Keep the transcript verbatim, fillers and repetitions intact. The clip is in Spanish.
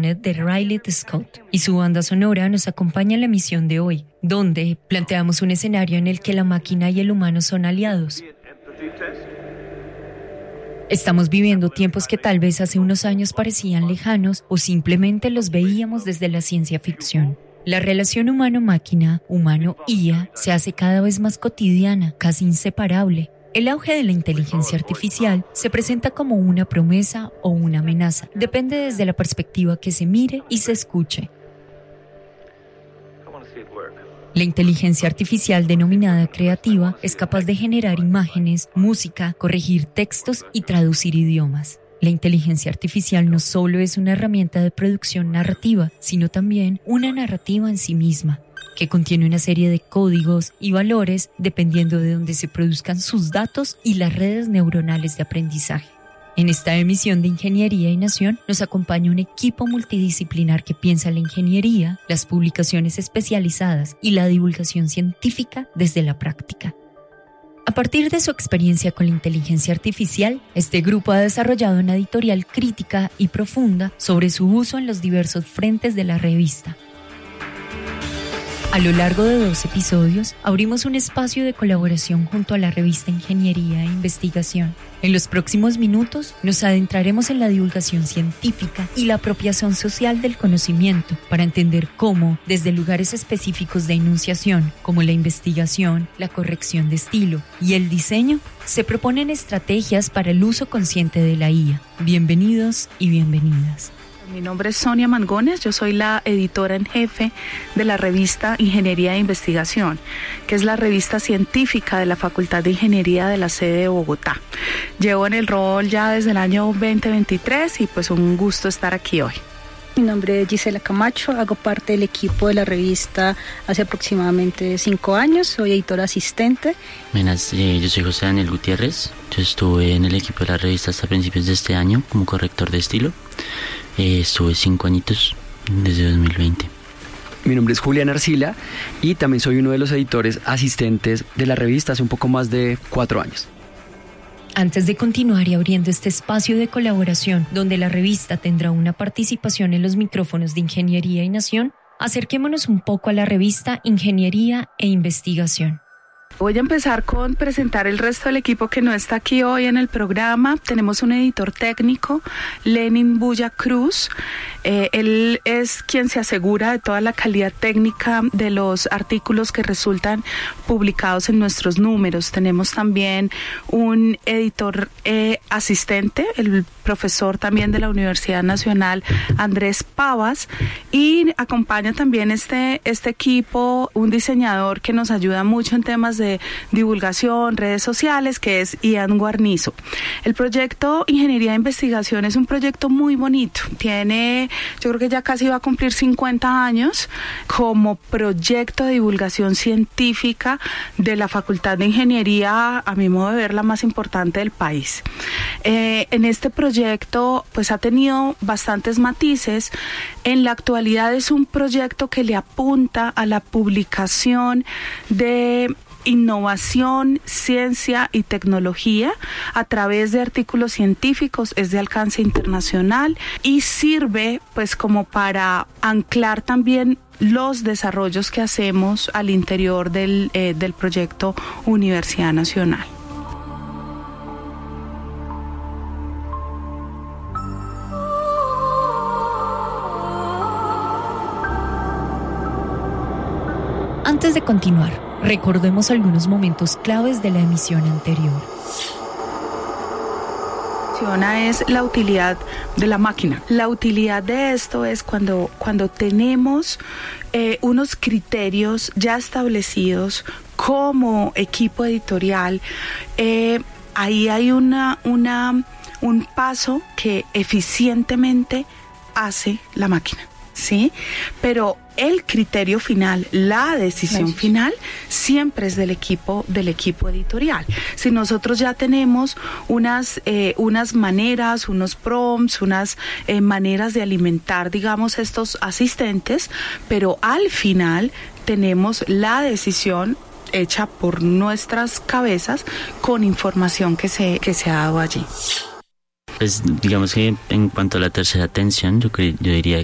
Sonnet de Riley Scott, y su banda sonora nos acompaña en la emisión de hoy, donde planteamos un escenario en el que la máquina y el humano son aliados. Estamos viviendo tiempos que tal vez hace unos años parecían lejanos o simplemente los veíamos desde la ciencia ficción. La relación humano-máquina, humano-I A, se hace cada vez más cotidiana, casi inseparable. El auge de la inteligencia artificial se presenta como una promesa o una amenaza. Depende desde la perspectiva que se mire y se escuche. La inteligencia artificial denominada creativa es capaz de generar imágenes, música, corregir textos y traducir idiomas. La inteligencia artificial no solo es una herramienta de producción narrativa, sino también una narrativa en sí misma, que contiene una serie de códigos y valores dependiendo de dónde se produzcan sus datos y las redes neuronales de aprendizaje. En esta emisión de Ingeniería y Nación nos acompaña un equipo multidisciplinar que piensa la ingeniería, las publicaciones especializadas y la divulgación científica desde la práctica. A partir de su experiencia con la inteligencia artificial, este grupo ha desarrollado una editorial crítica y profunda sobre su uso en los diversos frentes de la revista. A lo largo de dos episodios, abrimos un espacio de colaboración junto a la revista Ingeniería e Investigación. En los próximos minutos, nos adentraremos en la divulgación científica y la apropiación social del conocimiento para entender cómo, desde lugares específicos de enunciación, como la investigación, la corrección de estilo y el diseño, se proponen estrategias para el uso consciente de la I A. Bienvenidos y bienvenidas. Mi nombre es Sonia Mangones, yo soy la editora en jefe de la revista Ingeniería e Investigación, que es la revista científica de la Facultad de Ingeniería de la sede de Bogotá. Llevo en el rol ya desde el año veinte veintitrés y pues un gusto estar aquí hoy. Mi nombre es Gisela Camacho, hago parte del equipo de la revista hace aproximadamente cinco años, soy editora asistente. Buenas, eh, yo soy José Daniel Gutiérrez, yo estuve en el equipo de la revista hasta principios de este año como corrector de estilo. Eh, estuve cinco añitos desde dos mil veinte. Mi nombre es Julián Arcila y también soy uno de los editores asistentes de la revista hace un poco más de cuatro años. Antes de continuar y abriendo este espacio de colaboración donde la revista tendrá una participación en los micrófonos de Ingeniería y Nación, acerquémonos un poco a la revista Ingeniería e Investigación. Voy a empezar con presentar el resto del equipo que no está aquí hoy en el programa. Tenemos un editor técnico, Lenin Bulla Cruz. Eh, él es quien se asegura de toda la calidad técnica de los artículos que resultan publicados en nuestros números. Tenemos también un editor eh, asistente, el profesor también de la Universidad Nacional, Andrés Pavas, y acompaña también este, este equipo un diseñador que nos ayuda mucho en temas de de divulgación, redes sociales, que es Ian Guarnizo. El proyecto Ingeniería de Investigación es un proyecto muy bonito. Tiene, yo creo que ya casi va a cumplir cincuenta años como proyecto de divulgación científica de la Facultad de Ingeniería, a mi modo de ver, la más importante del país. Eh, en este proyecto, pues ha tenido bastantes matices. En la actualidad es un proyecto que le apunta a la publicación de innovación, ciencia y tecnología a través de artículos científicos, es de alcance internacional y sirve pues como para anclar también los desarrollos que hacemos al interior del, eh, del proyecto Universidad Nacional. Antes de continuar, recordemos algunos momentos claves de la emisión anterior. Es la utilidad de la máquina. La utilidad de esto es cuando, cuando tenemos eh, unos criterios ya establecidos como equipo editorial. Eh, ahí hay una, una, un paso que eficientemente hace la máquina, ¿sí? Pero el criterio final, la decisión final, siempre es del equipo, del equipo editorial. Si nosotros ya tenemos unas, eh, unas maneras, unos prompts, unas eh, maneras de alimentar, digamos, estos asistentes, pero al final tenemos la decisión hecha por nuestras cabezas con información que se, que se ha dado allí. Pues digamos que en cuanto a la tercera tensión, yo, cre- yo diría